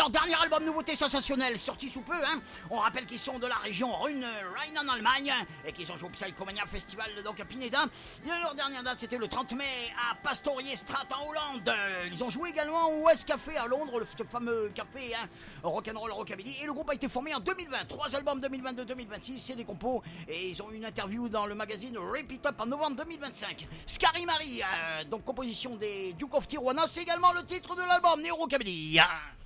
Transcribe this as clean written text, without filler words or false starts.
leur dernier album nouveauté sensationnelle, sorti sous peu, hein. On rappelle qu'ils sont de la région Rhine en Allemagne et qu'ils ont joué au Psychomania Festival donc à Pineda. Leur dernière date c'était le 30 mai à Pastorier-Straat en Hollande. Ils ont joué également au West Café à Londres, ce fameux café, hein, rock'n'roll rockabilly. Et le groupe a été formé en 2020, 3 albums 2022-2026, c'est des compos. Et ils ont eu une interview dans le magazine Rip It Up en novembre 2025. Scary Marie, donc composition des Duke of Tijuana, c'est également le titre de l'album Neo Rockabilly.